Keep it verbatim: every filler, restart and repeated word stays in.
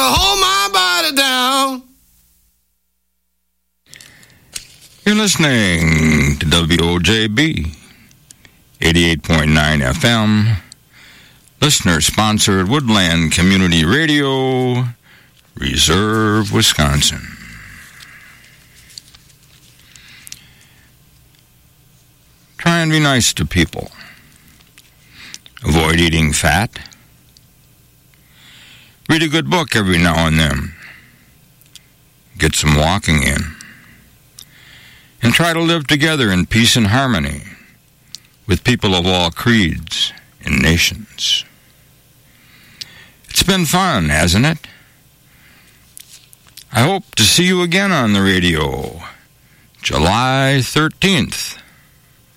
hold my body down. You're listening to W O J B, eighty-eight point nine F M, listener-sponsored Woodland Community Radio, Reserve, Wisconsin. Try and be nice to people. Avoid eating fat. Read a good book every now and then. Get some walking in. And try to live together in peace and harmony with people of all creeds and nations. It's been fun, hasn't it? I hope to see you again on the radio, July thirteenth.